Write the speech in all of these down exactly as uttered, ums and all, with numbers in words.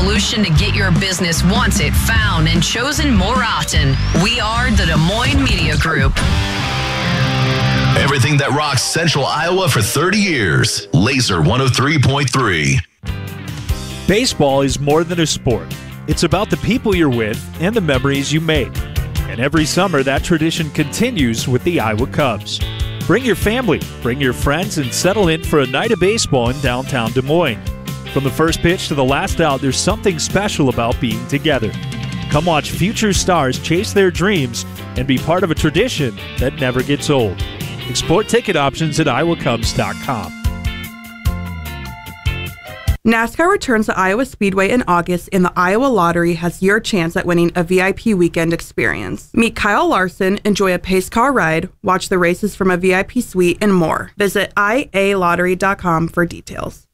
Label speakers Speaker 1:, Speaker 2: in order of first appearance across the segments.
Speaker 1: solution to get your business wanted, found, and chosen more often. We are the Des Moines Media Group.
Speaker 2: Everything that rocks Central Iowa for thirty years. Laser one oh three point three.
Speaker 3: Baseball is more than a sport. It's about the people you're with and the memories you make. And every summer, that tradition continues with the Iowa Cubs. Bring your family, bring your friends, and settle in for a night of baseball in downtown Des Moines. From the first pitch to the last out, there's something special about being together. Come watch future stars chase their dreams and be part of a tradition that never gets old. Explore ticket options at iowa cubs dot com.
Speaker 4: NASCAR returns to Iowa Speedway in August, and the Iowa Lottery has your chance at winning a V I P weekend experience. Meet Kyle Larson, enjoy a pace car ride, watch the races from a V I P suite, and more. Visit i a lottery dot com for details.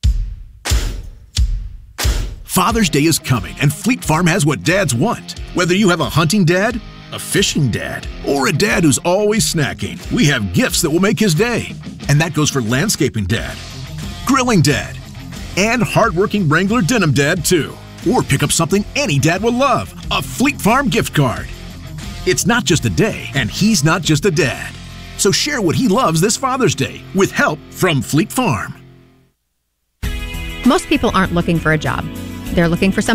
Speaker 5: Father's Day is coming, and Fleet Farm has what dads want. Whether you have a hunting dad, a fishing dad, or a dad who's always snacking, we have gifts that will make his day. And that goes for landscaping dad, grilling dad, and hardworking Wrangler denim dad too. Or pick up something any dad will love, a Fleet Farm gift card. It's not just a day, and he's not just a dad. So share what he loves this Father's Day with help from Fleet Farm.
Speaker 6: Most people aren't looking for a job. They're looking for something